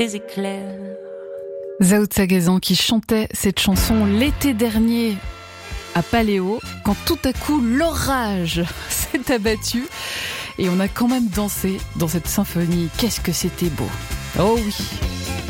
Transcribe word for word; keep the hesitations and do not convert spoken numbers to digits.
les éclairs. Zao de Sagazan qui chantait cette chanson l'été dernier à Paléo, quand tout à coup l'orage s'est abattu et on a quand même dansé dans cette symphonie. Qu'est-ce que c'était beau! Oh oui!